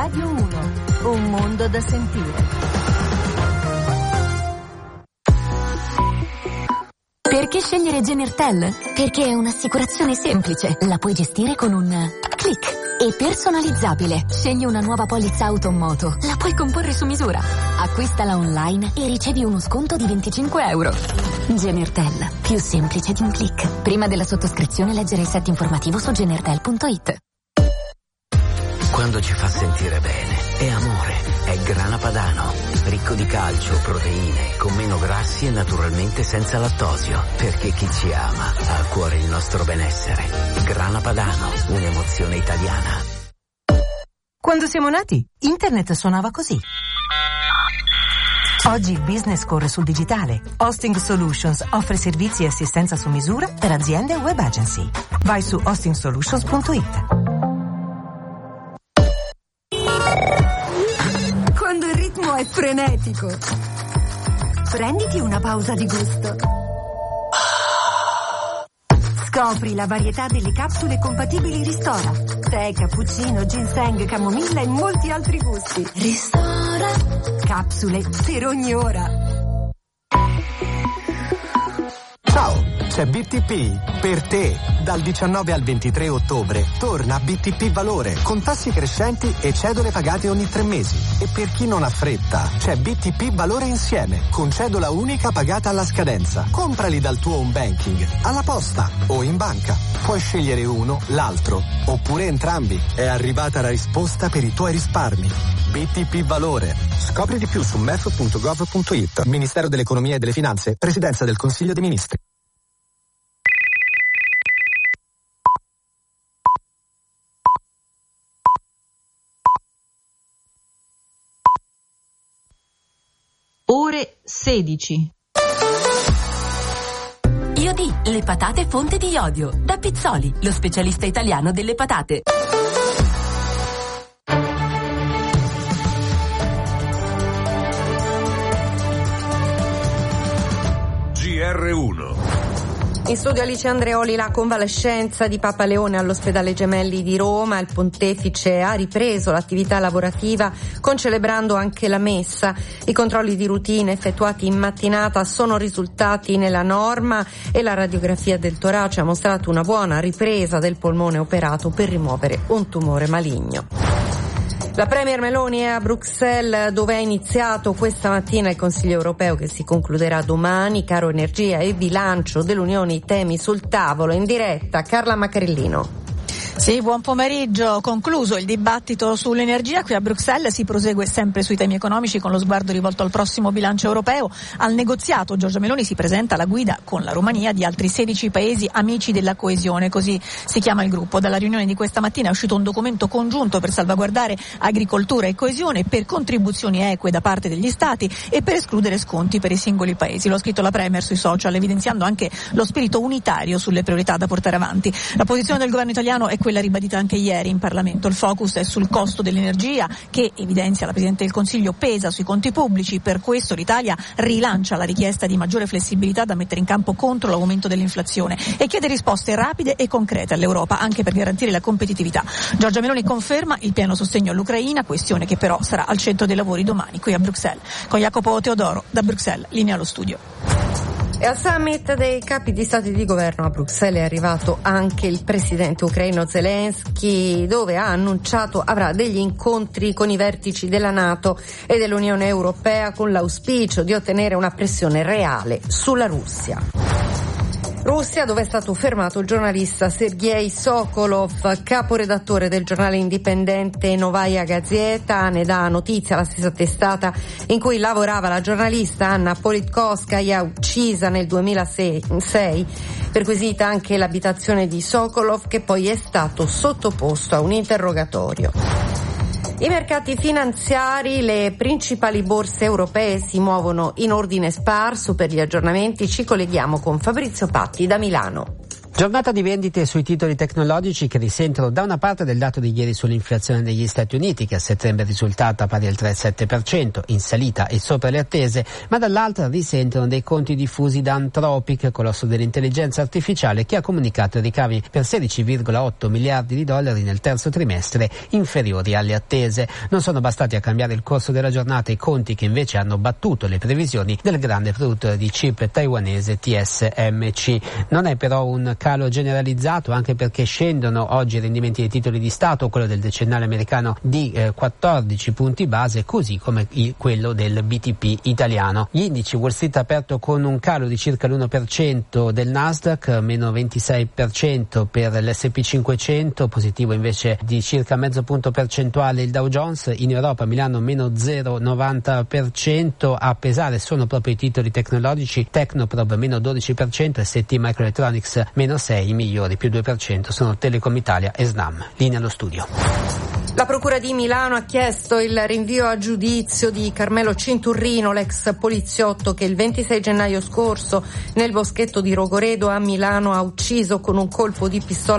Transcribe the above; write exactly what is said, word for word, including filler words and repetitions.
Radio uno, un mondo da sentire. Perché scegliere Genertel? Perché è un'assicurazione semplice, la puoi gestire con un click e personalizzabile. Scegli una nuova polizza auto o moto, la puoi comporre su misura. Acquistala online e ricevi uno sconto di venticinque euro. Genertel, più semplice di un click. Prima della sottoscrizione leggere il set informativo su genertel punto it. Quando ci fa sentire bene, è amore, è Grana Padano, ricco di calcio, proteine, con meno grassi e naturalmente senza lattosio, perché chi ci ama ha a cuore il nostro benessere. Grana Padano, un'emozione italiana. Quando siamo nati, internet suonava così. Oggi il business corre sul digitale. Hosting Solutions offre servizi e assistenza su misura per aziende e web agency. Vai su hosting solutions punto it. Quando il ritmo è frenetico, prenditi una pausa di gusto. Scopri la varietà delle capsule compatibili Ristora. Tè, cappuccino, ginseng, camomilla e molti altri gusti. Ristora. Capsule per ogni ora. Ciao, c'è B T P per te. Dal diciannove al ventitré ottobre torna B T P Valore con tassi crescenti e cedole pagate ogni tre mesi. E per chi non ha fretta, c'è B T P Valore insieme con cedola unica pagata alla scadenza. Comprali dal tuo home banking, alla posta o in banca. Puoi scegliere uno, l'altro oppure entrambi. È arrivata la risposta per i tuoi risparmi. B T P Valore. Scopri di più su m e f punto gov punto it. Ministero dell'Economia e delle Finanze, Presidenza del Consiglio dei Ministri. Ore sedici. Iodi, le patate fonte di iodio. Da Pizzoli, lo specialista italiano delle patate. G R uno. In studio Alice Andreoli, la convalescenza di Papa Leone all'ospedale Gemelli di Roma. Il pontefice ha ripreso l'attività lavorativa concelebrando anche la messa. I controlli di routine effettuati in mattinata sono risultati nella norma e la radiografia del torace ha mostrato una buona ripresa del polmone operato per rimuovere un tumore maligno. La Premier Meloni è a Bruxelles, dove è iniziato questa mattina il Consiglio europeo che si concluderà domani. Caro energia e bilancio dell'Unione, i temi sul tavolo. In diretta Carla Maccarellino. Sì, buon pomeriggio. Concluso il dibattito sull'energia, qui a Bruxelles si prosegue sempre sui temi economici con lo sguardo rivolto al prossimo bilancio europeo. Al negoziato Giorgia Meloni si presenta alla guida con la Romania di altri sedici paesi amici della coesione, così si chiama il gruppo. Dalla riunione di questa mattina è uscito un documento congiunto per salvaguardare agricoltura e coesione, per contribuzioni eque da parte degli stati e per escludere sconti per i singoli paesi. Lo ha scritto la Premier sui social, evidenziando anche lo spirito unitario sulle priorità da portare avanti. La posizione del governo italiano è quella ribadita anche ieri in Parlamento. Il focus è sul costo dell'energia che, evidenzia la Presidente del Consiglio, pesa sui conti pubblici. Per questo l'Italia rilancia la richiesta di maggiore flessibilità da mettere in campo contro l'aumento dell'inflazione e chiede risposte rapide e concrete all'Europa anche per garantire la competitività. Giorgia Meloni conferma il pieno sostegno all'Ucraina, questione che però sarà al centro dei lavori domani qui a Bruxelles. Con Jacopo Teodoro da Bruxelles, linea allo studio. E al summit dei capi di Stato e di Governo a Bruxelles è arrivato anche il presidente ucraino Zelensky, dove ha annunciato avrà degli incontri con i vertici della NATO e dell'Unione Europea con l'auspicio di ottenere una pressione reale sulla Russia. Russia, dove è stato fermato il giornalista Sergei Sokolov, caporedattore del giornale indipendente Novaya Gazeta. Ne dà notizia la stessa testata in cui lavorava la giornalista Anna Politkovskaya, uccisa nel duemilasei, perquisita anche l'abitazione di Sokolov, che poi è stato sottoposto a un interrogatorio. I mercati finanziari, le principali borse europee si muovono in ordine sparso. Per gli aggiornamenti ci colleghiamo con Fabrizio Patti da Milano. Giornata di vendite sui titoli tecnologici che risentono da una parte del dato di ieri sull'inflazione negli Stati Uniti, che a settembre è risultata pari al tre virgola sette per cento, in salita e sopra le attese, ma dall'altra risentono dei conti diffusi da Anthropic, colosso dell'intelligenza artificiale, che ha comunicato ricavi per sedici virgola otto miliardi di dollari nel terzo trimestre, inferiori alle attese. Non sono bastati a cambiare il corso della giornata i conti che invece hanno battuto le previsioni del grande produttore di chip taiwanese T S M C. Non è però un calo generalizzato, anche perché scendono oggi i rendimenti dei titoli di Stato, quello del decennale americano di eh, quattordici punti base, così come il, quello del B T P italiano. Gli indici Wall Street ha aperto con un calo di circa l'uno per cento del Nasdaq, meno ventisei per cento per l'S and P cinquecento, positivo invece di circa mezzo punto percentuale il Dow Jones. In Europa Milano meno zero virgola novanta per cento, a pesare sono proprio i titoli tecnologici, Tecnoprobe meno dodici per cento, S T Microelectronics meno sei, i migliori più due per cento sono Telecom Italia e Snam. Linea allo studio. La Procura di Milano ha chiesto il rinvio a giudizio di Carmelo Cinturrino, l'ex poliziotto che il ventisei gennaio scorso nel boschetto di Rogoredo a Milano ha ucciso con un colpo di pistola